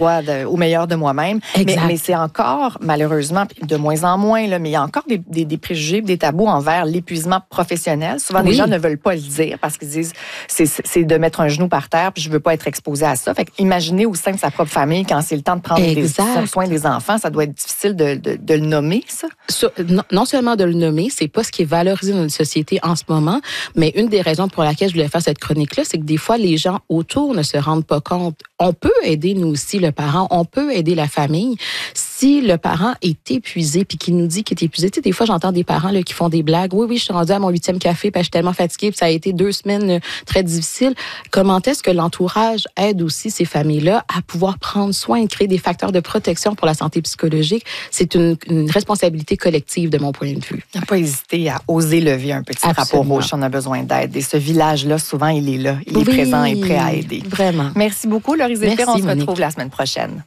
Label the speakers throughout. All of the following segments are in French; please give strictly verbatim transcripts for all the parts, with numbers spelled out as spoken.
Speaker 1: droit de, au meilleur de moi-même. Mais, mais c'est encore, malheureusement, de moins en moins, là, mais il y a encore des, des, des préjugés, des tabous envers l'épuisement professionnel. Souvent, oui. les gens ne veulent pas le dire parce qu'ils disent c'est, c'est de mettre un genou par terre puis je veux pas être exposé à ça. Fait que imaginez au sein de sa propre famille, quand c'est le temps de prendre des, soin des enfants, ça doit être difficile de, de, de le nommer, ça?
Speaker 2: So, non, non seulement de le nommer, c'est pas ce qui est valorisé dans notre société en ce moment, mais une des raisons pour laquelle je voulais faire cette chronique-là, c'est que des fois, les gens autour ne se rendent pas compte. On peut aider, nous aussi, le parent, on peut aider la famille. Si le parent est épuisé puis qu'il nous dit qu'il est épuisé, tu sais, des fois, j'entends des parents là, qui font des blagues. Oui, oui, je suis rendue à mon huitième café parce que je suis tellement fatiguée puis ça a été deux semaines très difficiles. Comment est-ce que l'entourage aide aussi ces familles-là à pouvoir prendre soin et créer des facteurs de protection pour la santé psychologique? C'est une, une responsabilité collective de mon point de vue.
Speaker 1: Il n'a pas hésité à oser lever un petit Absolument. Drapeau rouge si on a besoin d'aide. Et ce village-là, souvent, il est là. Il oui, est présent et prêt à aider.
Speaker 2: Vraiment.
Speaker 1: Merci beaucoup, Laurie Zéphyr. On se Monique. retrouve la semaine prochaine.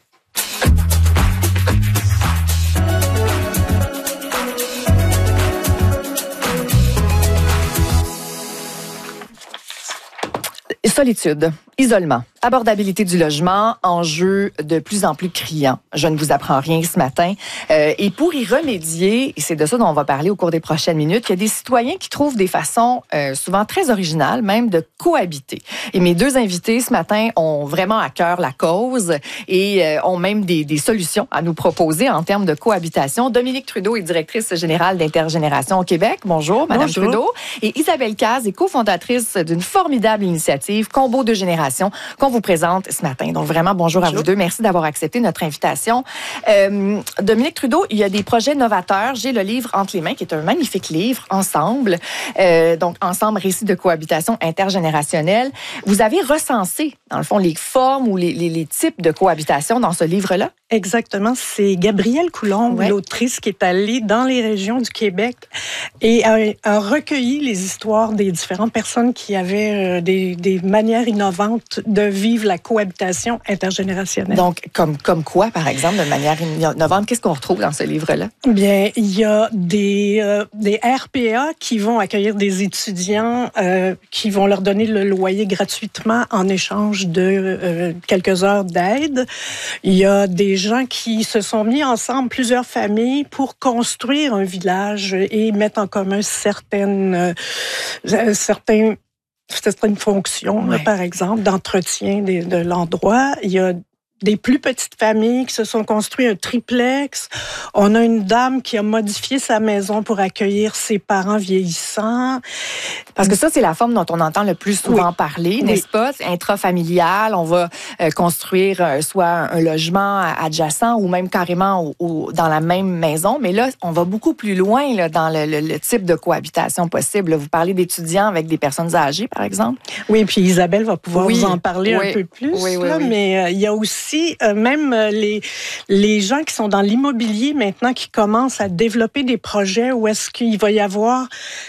Speaker 1: Solitude, isolement, abordabilité du logement, enjeu de plus en plus criant. Je ne vous apprends rien ce matin. Euh, et pour y remédier, et c'est de ça dont on va parler au cours des prochaines minutes, il y a des citoyens qui trouvent des façons euh, souvent très originales, même de cohabiter. Et mes deux invités ce matin ont vraiment à cœur la cause et euh, ont même des, des solutions à nous proposer en termes de cohabitation. Dominique Trudeau est directrice générale d'Intergénération au Québec. Bonjour, Madame Bonjour. Trudeau. Et Isabelle Caz est cofondatrice d'une formidable initiative, Combo de génération, qu'on vous présente ce matin. Donc vraiment, bonjour, bonjour. à vous deux. Merci d'avoir accepté notre invitation. Euh, Dominique Trudeau, il y a des projets novateurs. J'ai le livre Entre les mains, qui est un magnifique livre, Ensemble. Euh, donc, Ensemble, récit de cohabitation intergénérationnelle. Vous avez recensé, dans le fond, les formes ou les, les, les types de cohabitation dans ce livre-là?
Speaker 3: Exactement. C'est Gabrielle Coulombe, ouais. l'autrice, qui est allée dans les régions du Québec et a, a recueilli les histoires des différentes personnes qui avaient euh, des, des manières innovantes de vivre la cohabitation intergénérationnelle.
Speaker 1: Donc, comme, comme quoi, par exemple, de manière innovante? Qu'est-ce qu'on retrouve dans ce livre-là?
Speaker 3: Bien, il y a des, euh, des R P A qui vont accueillir des étudiants, euh, qui vont leur donner le loyer gratuitement en échange de euh, quelques heures d'aide. Il y a des gens qui se sont mis ensemble, plusieurs familles, pour construire un village et mettre en commun certaines, euh, certains certaines fonctions, ouais. par exemple, d'entretien de, de l'endroit. Il y a des plus petites familles qui se sont construits un triplex. On a une dame qui a modifié sa maison pour accueillir ses parents vieillissants.
Speaker 1: Parce que ça, c'est la forme dont on entend le plus souvent oui. parler, oui. n'est-ce pas? C'est intrafamilial. On va euh, construire euh, soit un logement adjacent ou même carrément au, au, dans la même maison. Mais là, on va beaucoup plus loin là, dans le, le, le type de cohabitation possible. Vous parlez d'étudiants avec des personnes âgées, par exemple?
Speaker 3: Oui, puis Isabelle va pouvoir oui. vous en parler oui. un peu plus.
Speaker 1: Oui, oui,
Speaker 3: là,
Speaker 1: oui.
Speaker 3: Mais euh, il y a aussi Euh, même euh, les, les gens qui sont dans l'immobilier maintenant, qui commencent à développer des projets où est-ce qu'il va y avoir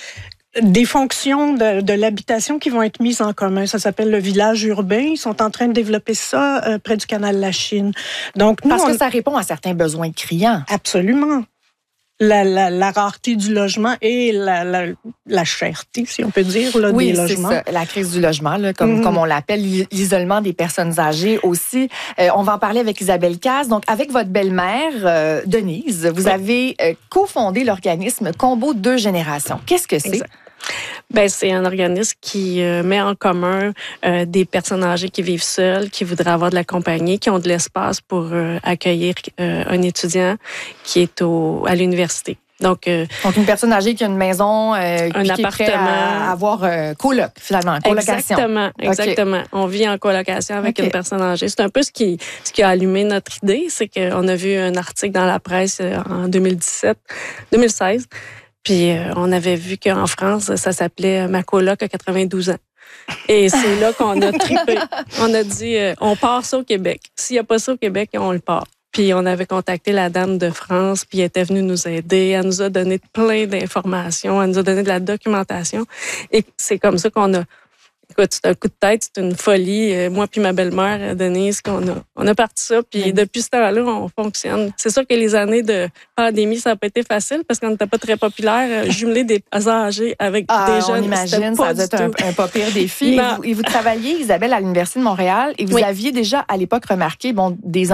Speaker 3: des fonctions de, de l'habitation qui vont être mises en commun. Ça s'appelle le village urbain. Ils sont en train de développer ça euh, près du canal de la Chine. Donc, nous,
Speaker 1: Parce
Speaker 3: on...
Speaker 1: que ça répond à certains besoins criants.
Speaker 3: Absolument. La, la, la rareté du logement et la, la, la cherté, si on peut dire, là,
Speaker 1: oui,
Speaker 3: des logements.
Speaker 1: Oui, c'est ça, la crise du logement, là, comme, mm-hmm. comme on l'appelle, l'isolement des personnes âgées aussi. Euh, on va en parler avec Isabelle Caz. Donc, avec votre belle-mère, euh, Denise, vous oui. avez euh, cofondé l'organisme Combo Deux Générations. Qu'est-ce que c'est?
Speaker 4: Exact. Ben, c'est un organisme qui euh, met en commun euh, des personnes âgées qui vivent seules, qui voudraient avoir de la compagnie, qui ont de l'espace pour euh, accueillir euh, un étudiant qui est au, à l'université. Donc, euh,
Speaker 1: Donc, une personne âgée qui a une maison, euh,
Speaker 4: un
Speaker 1: qui
Speaker 4: appartement,
Speaker 1: est prêt à avoir euh, coloc, finalement, colocation.
Speaker 4: Exactement, exactement. Okay. On vit en colocation avec okay. une personne âgée. C'est un peu ce qui, ce qui a allumé notre idée, c'est qu'on a vu un article dans la presse en deux mille dix-sept, deux mille seize. Puis euh, on avait vu qu'en France, ça s'appelait « Ma coloc à quatre-vingt-douze ans ». Et c'est là qu'on a trippé. On a dit euh, « On part ça au Québec. S'il n'y a pas ça au Québec, on le part ». Puis on avait contacté la dame de France, puis elle était venue nous aider. Elle nous a donné plein d'informations, elle nous a donné de la documentation. Et c'est comme ça qu'on a... Écoute, c'est un coup de tête, c'est une folie. Moi puis ma belle-mère, Denise, qu'on a, on a parti ça. Puis depuis ce temps-là, on fonctionne. C'est sûr que les années de pandémie, ça n'a pas été facile parce qu'on n'était pas très populaire. Jumeler des âgés avec
Speaker 1: ah,
Speaker 4: des jeunes,
Speaker 1: on imagine, ça doit être un, un pas pire défi. Et vous, et vous travailliez, Isabelle, à l'Université de Montréal, et vous oui. aviez déjà à l'époque remarqué, bon, des